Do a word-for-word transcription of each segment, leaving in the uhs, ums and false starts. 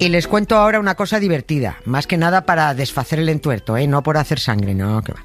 Y les cuento ahora una cosa divertida, más que nada para desfacer el entuerto, ¿eh? No por hacer sangre, no, que va.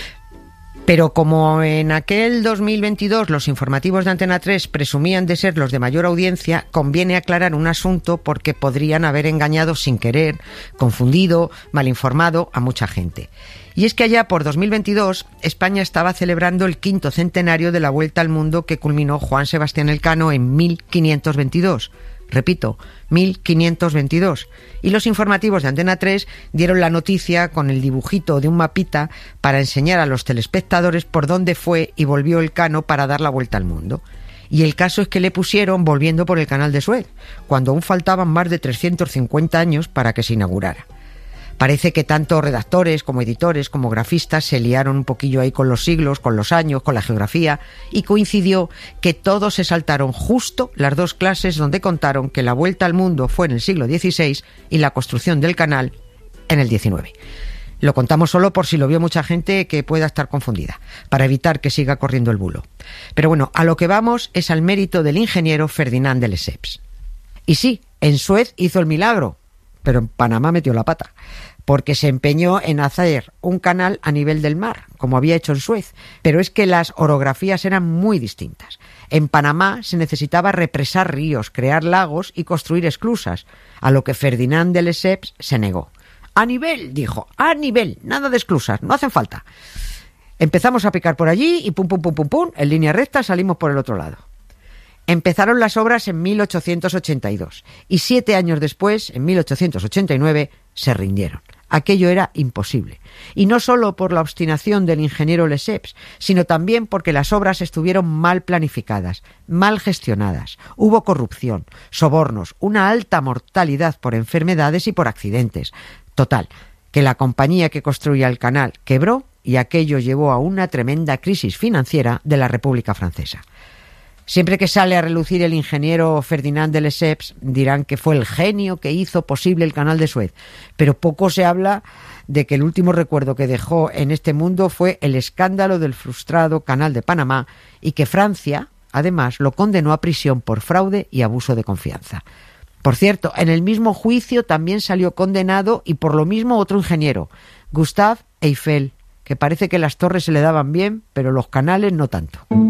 Pero como en aquel dos mil veintidós los informativos de Antena tres presumían de ser los de mayor audiencia, conviene aclarar un asunto porque podrían haber engañado sin querer, confundido, malinformado a mucha gente. Y es que allá por dos mil veintidós España estaba celebrando el quinto centenario de la Vuelta al Mundo que culminó Juan Sebastián Elcano en mil quinientos veintidós. Repito, mil quinientos veintidós. Y los informativos de Antena tres dieron la noticia con el dibujito de un mapita para enseñar a los telespectadores por dónde fue y volvió Elcano para dar la vuelta al mundo. Y el caso es que le pusieron volviendo por el Canal de Suez, cuando aún faltaban más de trescientos cincuenta años para que se inaugurara. Parece que tanto redactores como editores como grafistas se liaron un poquillo ahí con los siglos, con los años, con la geografía, y coincidió que todos se saltaron justo las dos clases donde contaron que la vuelta al mundo fue en el siglo dieciséis y la construcción del canal en el diecinueve. Lo contamos solo por si lo vio mucha gente que pueda estar confundida, para evitar que siga corriendo el bulo. Pero bueno, a lo que vamos es al mérito del ingeniero Ferdinand de Lesseps. Y sí, en Suez hizo el milagro, pero en Panamá metió la pata, porque se empeñó en hacer un canal a nivel del mar, como había hecho en Suez. Pero es que las orografías eran muy distintas. En Panamá se necesitaba represar ríos, crear lagos y construir esclusas, a lo que Ferdinand de Lesseps se negó. A nivel, dijo, a nivel, nada de esclusas, no hacen falta. Empezamos a picar por allí y pum, pum, pum, pum, pum, en línea recta salimos por el otro lado. Empezaron las obras en mil ochocientos ochenta y dos y siete años después, en mil ochocientos ochenta y nueve, se rindieron. Aquello era imposible. Y no solo por la obstinación del ingeniero Lesseps, sino también porque las obras estuvieron mal planificadas, mal gestionadas. Hubo corrupción, sobornos, una alta mortalidad por enfermedades y por accidentes. Total, que la compañía que construía el canal quebró y aquello llevó a una tremenda crisis financiera de la República Francesa. Siempre que sale a relucir el ingeniero Ferdinand de Lesseps, dirán que fue el genio que hizo posible el Canal de Suez, pero poco se habla de que el último recuerdo que dejó en este mundo fue el escándalo del frustrado Canal de Panamá y que Francia, además, lo condenó a prisión por fraude y abuso de confianza. Por cierto, en el mismo juicio también salió condenado y por lo mismo otro ingeniero, Gustave Eiffel, que parece que las torres se le daban bien, pero los canales no tanto.